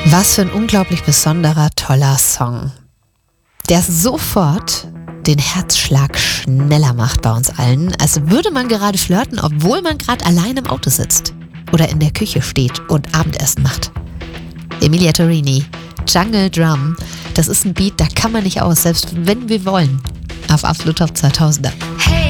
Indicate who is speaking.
Speaker 1: Was für ein unglaublich besonderer, toller Song, der sofort den Herzschlag schneller macht bei uns allen, als würde man gerade flirten, obwohl man gerade allein im Auto sitzt oder in der Küche steht und Abendessen macht. Emilia Torini, Jungle Drum, das ist ein Beat, da kann man nicht aus, selbst wenn wir wollen. Auf Absolut Top 2000er.
Speaker 2: Hey.